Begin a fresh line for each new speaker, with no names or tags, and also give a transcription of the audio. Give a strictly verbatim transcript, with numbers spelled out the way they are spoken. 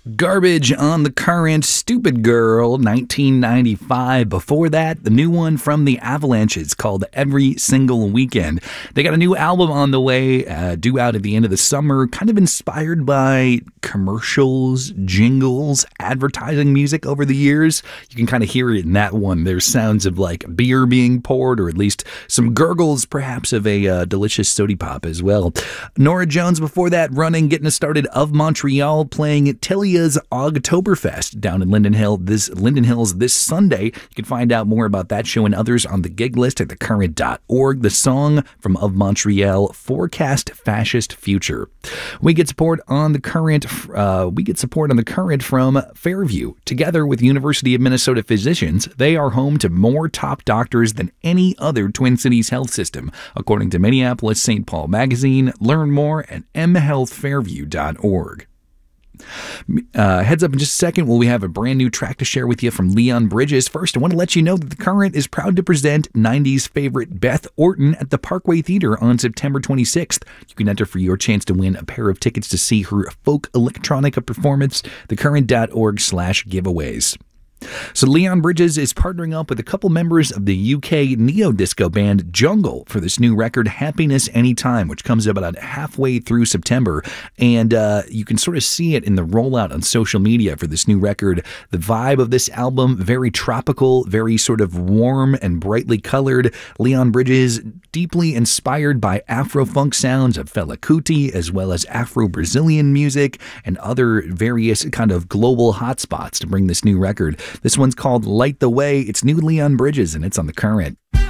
Garbage on the Current, Stupid Girl, nineteen ninety-five. Before that, the new one from the Avalanches called Every Single Weekend. They got a new album on the way, uh, due out at the end of the summer, kind of inspired by commercials, jingles, advertising music over the years. You can kind of hear it in that one. There's sounds of like beer being poured, or at least some gurgles, perhaps, of a uh, delicious sody pop as well. Norah Jones before that, running, getting us started, Of Montreal, playing Tilly Ogtoberfest down in Linden Hill this Linden Hills this Sunday. You can find out more about that show and others on the gig list at the current dot org. The song from Of Montreal, Forecast Fascist Future. We get support on the current. Uh, we get support on the current from Fairview. Together with University of Minnesota physicians, they are home to more top doctors than any other Twin Cities health system, according to Minneapolis Saint Paul Magazine. Learn more at m health fairview dot org. Uh, heads up in just a second, well, we have a brand new track to share with you from Leon Bridges. First, I want to let you know that The Current is proud to present nineties favorite Beth Orton at the Parkway Theater on September twenty-sixth. You can enter for your chance to win a pair of tickets to see her folk electronica performance, the current dot org slash giveaways. So Leon Bridges is partnering up with a couple members of the U K neo-disco band Jungle for this new record, Happiness Anytime, which comes about halfway through September. And uh, you can sort of see it in the rollout on social media for this new record. The vibe of this album, very tropical, very sort of warm and brightly colored. Leon Bridges, deeply inspired by Afro-funk sounds of Fela Kuti, as well as Afro-Brazilian music and other various kind of global hotspots to bring this new record. This one's called Light the Way. It's new Leon Bridges, and it's on The Current.